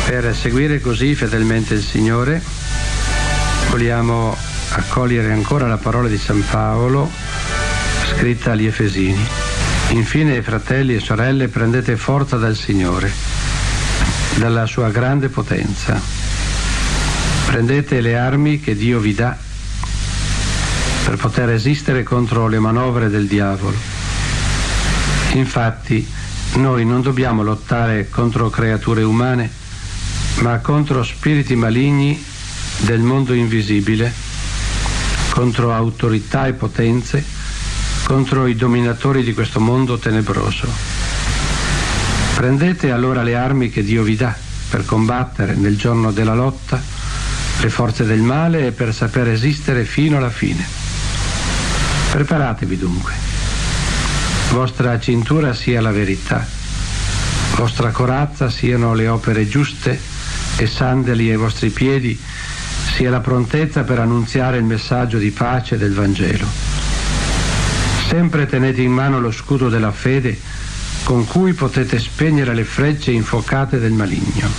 Per seguire così fedelmente il Signore, vogliamo accogliere ancora la parola di San Paolo scritta agli Efesini. Infine, fratelli e sorelle, prendete forza dal Signore, dalla sua grande potenza. Prendete le armi che Dio vi dà per poter resistere contro le manovre del diavolo. Infatti, noi non dobbiamo lottare contro creature umane, ma contro spiriti maligni del mondo invisibile, contro autorità e potenze, contro i dominatori di questo mondo tenebroso. Prendete allora le armi che Dio vi dà per combattere nel giorno della lotta le forze del male e per saper resistere fino alla fine. Preparatevi dunque. Vostra cintura sia la verità, vostra corazza siano le opere giuste e sandali ai vostri piedi sia la prontezza per annunziare il messaggio di pace del Vangelo. Sempre tenete in mano lo scudo della fede con cui potete spegnere le frecce infuocate del maligno.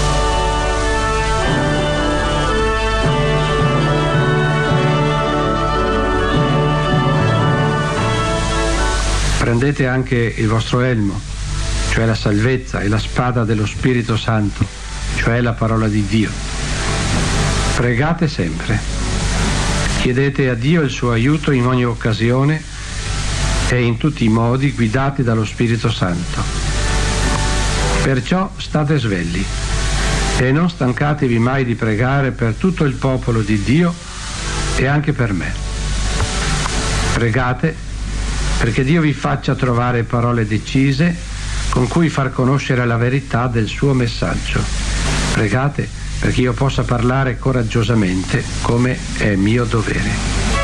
Prendete anche il vostro elmo, cioè la salvezza, e la spada dello Spirito Santo, cioè la parola di Dio. Pregate sempre. Chiedete a Dio il suo aiuto in ogni occasione e in tutti i modi guidati dallo Spirito Santo. Perciò state svegli e non stancatevi mai di pregare per tutto il popolo di Dio e anche per me. Pregate perché Dio vi faccia trovare parole decise con cui far conoscere la verità del suo messaggio. Pregate perché io possa parlare coraggiosamente come è mio dovere.